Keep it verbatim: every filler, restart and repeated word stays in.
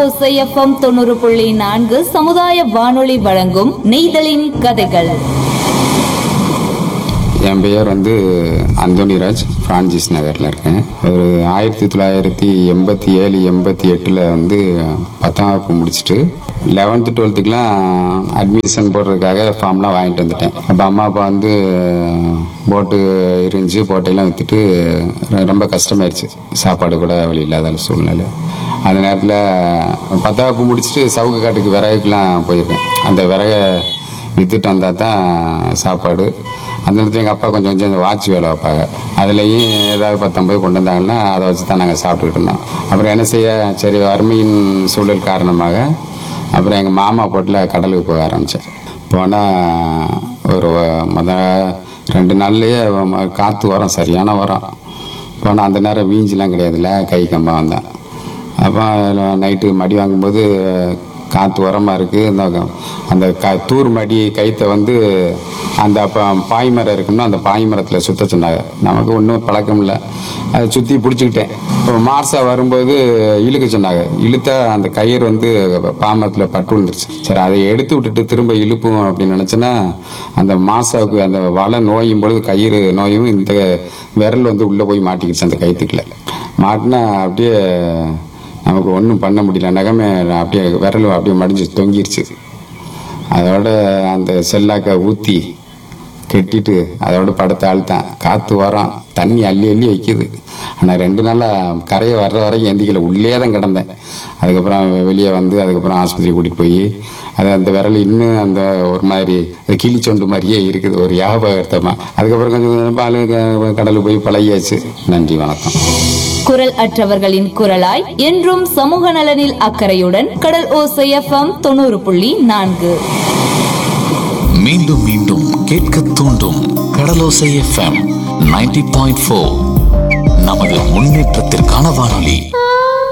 ஓசை எஃப்எம் தொண்ணூறு புள்ளி நான்கு சமுதாய வானொலி வழங்கும் நெய்தலின் கதைகள். என் பெயர் வந்து அந்தோனிராஜ், பிரான்சிஸ் நகரில் இருக்கேன். ஒரு ஆயிரத்தி தொள்ளாயிரத்தி எண்பத்தி ஏழு எண்பத்தி எட்டில் வந்து பத்தாம் வகுப்பு முடிச்சுட்டு லெவன்த்து டுவெல்த்துக்கெலாம் அட்மிஷன் போடுறதுக்காக ஃபார்ம்லாம் வாங்கிட்டு வந்துட்டேன். அப்போ அம்மா அப்பா வந்து போட்டு இருந்துச்சு, போட்டையெல்லாம் விற்றுட்டு ரொம்ப கஷ்டமாயிடுச்சு, சாப்பாடு கூட வழி இல்லாத சூழ்நிலை. அந்த நேரத்தில் பத்தாம் வகுப்பு முடிச்சுட்டு சவுக்கு காட்டுக்கு விறகுக்கெலாம் போயிருக்கேன். அந்த விறகை விற்றுட்டு வந்தால் தான் சாப்பாடு. அந்த நேரத்தில் எங்கள் அப்பா கொஞ்சம் கொஞ்சம் வாட்ச் வேலை வைப்பாங்க, அதுலேயும் ஏதாவது பத்தொம்பது கொண்டு வந்தாங்கன்னா அதை வச்சு தான் நாங்கள் சாப்பிட்டுக்கிட்டு இருந்தோம். அப்புறம் என்ன செய்ய, சரி வறுமையின் சூழல் காரணமாக அப்புறம் எங்கள் மாமா போட்டில் கடலுக்கு போக ஆரம்பித்தேன். போனால் ஒரு மொத ரெண்டு நாள்லேயே காற்று வரும், சரியான வரும். போனால் அந்த நேரம் வீஞ்சிலாம் கிடையாதுல்ல, கை கம்பம் வந்தேன். அப்போ நைட்டு மடி வாங்கும்போது காற்று உரமாக இருக்குது. இந்த அந்த க தூர் மடி கைத்தை வந்து அந்த அப்போ பாய்மரம் இருக்குன்னா அந்த பாய்மரத்தில் சுற்ற சொன்னாங்க. நமக்கு ஒன்றும் பழக்கம் இல்லை, அதை சுற்றி பிடிச்சிக்கிட்டேன். இப்போ மார்சா வரும்போது இழுக்க சொன்னாங்க. இழுத்தா அந்த கயிறு வந்து பாமரத்தில் பட்டு விழுந்துருச்சு. சரி, அதை எடுத்து விட்டுட்டு திரும்ப இழுப்போம் அப்படின்னு நினச்சேன்னா அந்த மாசாவுக்கு அந்த வலை நோயும் பொழுது கயிறு நோயும் இந்த விரல் வந்து உள்ளே போய் மாட்டிக்கிடுச்சு. அந்த கயிற்றுக்குள்ள மாட்டினா அப்படியே நமக்கு ஒன்றும் பண்ண முடியல, நகமே அப்படியே விரல் அப்படியே மடிஞ்சு தொங்கிருச்சு. அதோட அந்த செல்லாக்க ஊற்றி கெட்டிட்டு அதோட படுத்த ஆழ்த்தான். காற்று வரோம், தண்ணி அள்ளி அள்ளி வைக்கிது. ஆனால் ரெண்டு நாளாக கரையை வர்ற வரைக்கும் எந்திக்கல, உள்ளே தான் கிடந்தேன். அதுக்கப்புறம் வெளியே வந்து அதுக்கப்புறம் ஆஸ்பத்திரி கூட்டிகிட்டு போய் அது அந்த விரல் இன்னும் அந்த ஒரு மாதிரி அது கிளி சொண்டு மாதிரியே இருக்குது, ஒரு ஞாபகத்தமாக. அதுக்கப்புறம் கொஞ்சம் பால் கடலுக்கு போய் பழகியாச்சு. நன்றி, வணக்கம். குரல் அற்றவர்களின் குரலாய் என்றும் சமூக நலனில் அக்கறையுடன் கடல் ஓசை எஃப்எம் தொண்ணூறு புள்ளி நான்கு. மீண்டும் மீண்டும் கேட்க தூண்டும் கடலோசை எஃப்எம் நைன்டி பாயிண்ட் ஃபோர். நமது முன்னேற்றத்திற்கான வானொலி.